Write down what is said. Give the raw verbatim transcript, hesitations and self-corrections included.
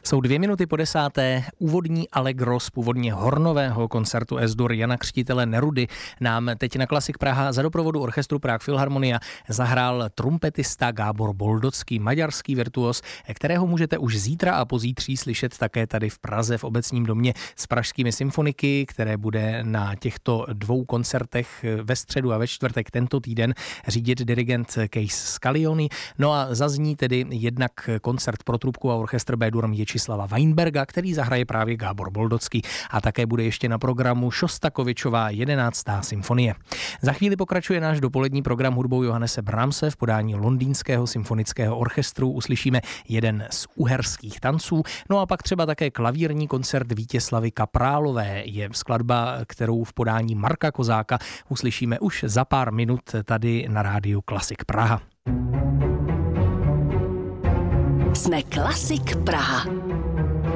Jsou dvě minuty po desáté. Úvodní allegro z původně hornového koncertu S-dur Jana Křtitele Nerudy nám teď na Klasik Praha za doprovodu orchestru Prague Philharmonia zahrál trumpetista Gábor Boldocký, maďarský virtuos, kterého můžete už zítra a pozítří slyšet také tady v Praze v Obecním domě s pražskými symfoniky, které bude na těchto dvou koncertech ve středu a ve čtvrtek tento týden řídit dirigent Case Scaglioni. No a zazní tedy jednak koncert pro trubku a orchestr B-dur Měčislava Weinberga, který zahraje právě Gábor Boldocký, a také bude ještě na programu Šostakovičova jedenáctá symfonie. Za chvíli pokračuje náš dopolední program hudbou Johannese Brahmse v podání Londýnského symfonického orchestru. Uslyšíme jeden z uherských tanců, no a pak třeba také klavírní koncert Vítězslavy Kaprálové. Je skladba, kterou v podání Marka Kozáka uslyšíme už za pár minut tady na rádiu Klasik Praha. Jsme Klasik Praha.